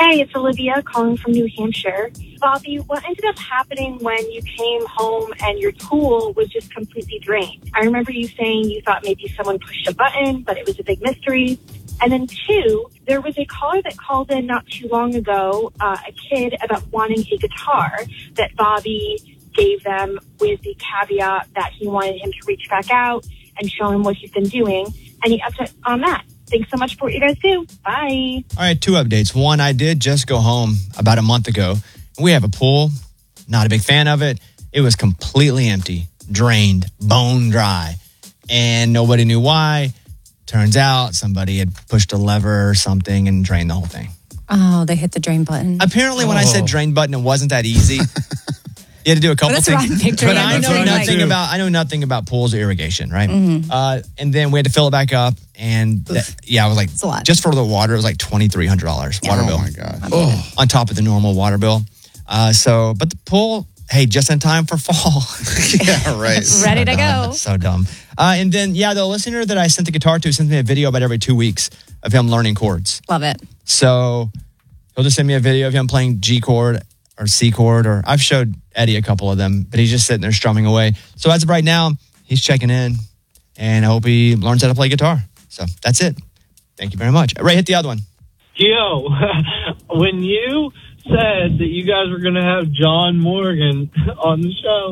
Hi, it's Olivia calling from New Hampshire. Bobby, what ended up happening when you came home and your tool was just completely drained? I remember you saying you thought maybe someone pushed a button, but it was a big mystery. And then 2, there was a caller that called in not too long ago, a kid about wanting a guitar that Bobby gave them with the caveat that he wanted him to reach back out and show him what he's been doing. And he upped it on that. Thanks so much for what you guys do. Bye. All right, 2 updates. 1, I did just go home about a month ago. We have a pool. Not a big fan of it. It was completely empty, drained, bone dry. And nobody knew why. Turns out somebody had pushed a lever or something and drained the whole thing. Oh, they hit the drain button. Apparently, when I said drain button, it wasn't that easy. You had to do a couple things. But I know nothing about pools or irrigation, right? Mm-hmm. And then we had to fill it back up. And I was like, just for the water, it was like $2,300 water bill. Oh, my God. On top of the normal water bill. But the pool, hey, just in time for fall. Yeah, right. Ready to go. So dumb. And then, the listener that I sent the guitar to sends me a video about every 2 weeks of him learning chords. Love it. So he'll just send me a video of him playing G chord or C chord, or I've showed Eddie a couple of them, but he's just sitting there strumming away. So as of right now, he's checking in, and I hope he learns how to play guitar. So that's it. Thank you very much. Ray, hit the other one. Yo, when you said that you guys were going to have John Morgan on the show,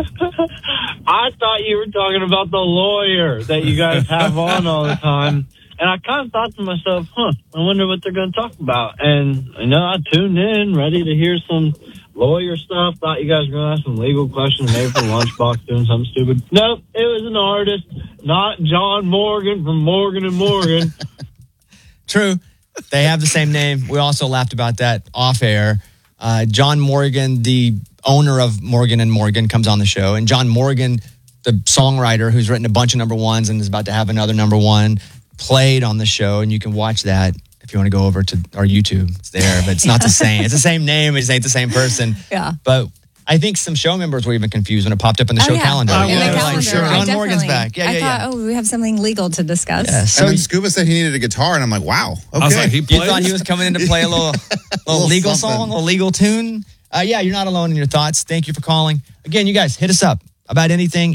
I thought you were talking about the lawyer that you guys have on all the time. And I kind of thought to myself, I wonder what they're going to talk about. And I tuned in, ready to hear some lawyer stuff. Thought you guys were going to ask some legal questions, maybe from Lunchbox doing something stupid. Nope, it was an artist, not John Morgan from Morgan & Morgan. True. They have the same name. We also laughed about that off air. John Morgan, the owner of Morgan & Morgan, comes on the show. And John Morgan, the songwriter who's written a bunch of number ones and is about to have another number one, played on the show. And you can watch that if you want to go over to our YouTube. It's there, but it's not the same. It's the same name. It just ain't the same person. Yeah. But I think some show members were even confused when it popped up in the show calendar. In the calendar. John Morgan's back. I thought, we have something legal to discuss. Yeah. So then Scuba said he needed a guitar, and I'm like, wow. Okay. I was like, You thought he was coming in to play a little legal song, a legal tune? You're not alone in your thoughts. Thank you for calling. Again, you guys, hit us up about anything,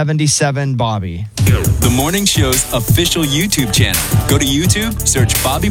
877-77-Bobby. The Morning Show's official YouTube channel. Go to YouTube, search Bobby